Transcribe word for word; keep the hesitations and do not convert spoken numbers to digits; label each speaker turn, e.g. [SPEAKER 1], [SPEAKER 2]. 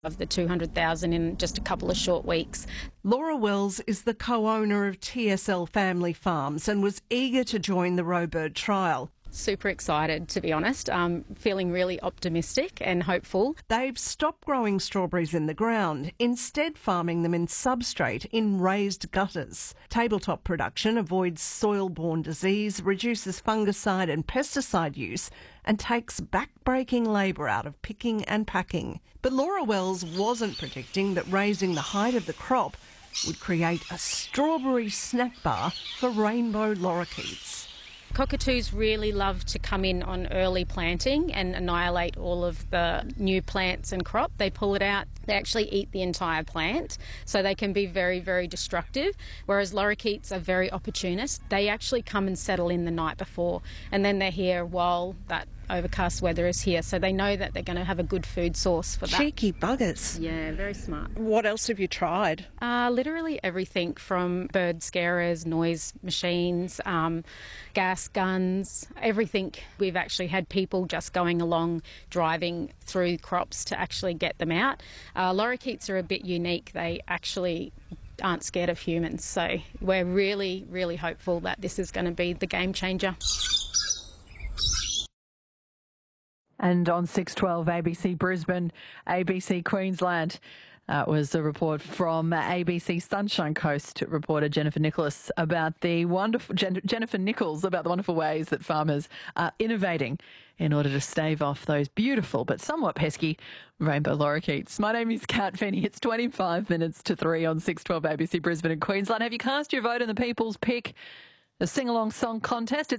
[SPEAKER 1] of the two hundred thousand in just a couple of short weeks.
[SPEAKER 2] Laura Wells is the co-owner of T S L Family Farms and was eager to join the Rowbird trial.
[SPEAKER 1] Super excited, to be honest. Um, feeling really optimistic and hopeful.
[SPEAKER 2] They've stopped growing strawberries in the ground, instead farming them in substrate in raised gutters. Tabletop production avoids soil-borne disease, reduces fungicide and pesticide use, and takes back-breaking labour out of picking and packing. But Laura Wells wasn't predicting that raising the height of the crop would create a strawberry snack bar for rainbow lorikeets.
[SPEAKER 1] Cockatoos really love to come in on early planting and annihilate all of the new plants and crop. They pull it out, they actually eat the entire plant, so they can be very, very destructive, whereas lorikeets are very opportunist. They actually come and settle in the night before, and then they're here while that overcast weather is here, so they know that they're going to have a good food source for that.
[SPEAKER 2] Cheeky buggers.
[SPEAKER 1] Yeah, very smart.
[SPEAKER 2] What else have you tried?
[SPEAKER 1] Uh, literally everything from bird scarers, noise machines, um, gas guns, everything. We've actually had people just going along, driving through crops to actually get them out. Uh, lorikeets are a bit unique. They actually aren't scared of humans, so we're really, really hopeful that this is going to be the game changer.
[SPEAKER 3] And on six twelve A B C Brisbane, A B C Queensland, that was a report from A B C Sunshine Coast reporter Jennifer Nicholas about the wonderful Jen, Jennifer Nichols about the wonderful ways that farmers are innovating in order to stave off those beautiful but somewhat pesky rainbow lorikeets. My name is Kat Finney. It's twenty-five minutes to three on six twelve A B C Brisbane and Queensland. Have you cast your vote in the People's Pick, the sing-along song contest? It's